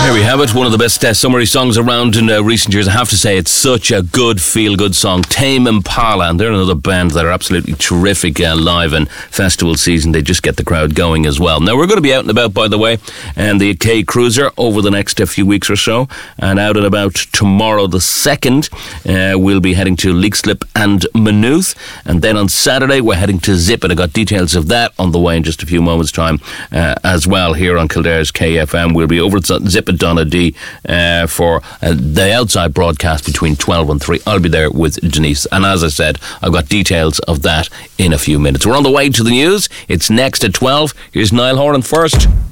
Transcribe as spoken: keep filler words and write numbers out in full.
There we have it, one of the best uh, summery songs around in uh, recent years. I have to say, it's such a good feel-good song. Tame Impala, and they're another band that are absolutely terrific uh, live and festival season. They just get the crowd going as well. Now, we're going to be out and about, by the way, and the K Cruiser over the next uh, few weeks or so, and out and about tomorrow the second, uh, we'll be heading to Leixlip and Maynooth, and then on Saturday we're heading to Zip, and I got details of that on the way in just a few moments' time uh, as well here on Kildare's K F M. We'll be over at Zip at Donadee uh, for uh, the outside broadcast between twelve and three. I'll be there with Denise, and as I said, I've got details of that in a few minutes. We're on the way to the news. It's next at twelve. Here's Niall Horan first.